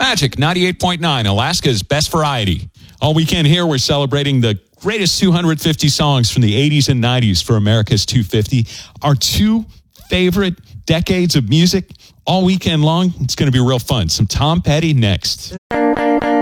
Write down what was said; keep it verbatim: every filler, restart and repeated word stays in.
Magic ninety-eight point nine, Alaska's best variety. All weekend here, we're celebrating the greatest two hundred fifty songs from the eighties and nineties for America's two fifty. Our two favorite decades of music all weekend long. It's going to be real fun. Some Tom Petty next.